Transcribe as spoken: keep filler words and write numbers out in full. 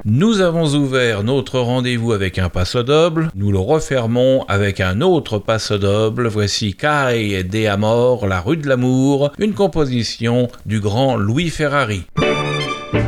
Nous avons ouvert notre rendez-vous avec un passo doble, nous le refermons avec un autre passo doble. Voici Cai de Amor, la rue de l'amour, une composition du grand Louis Ferrari.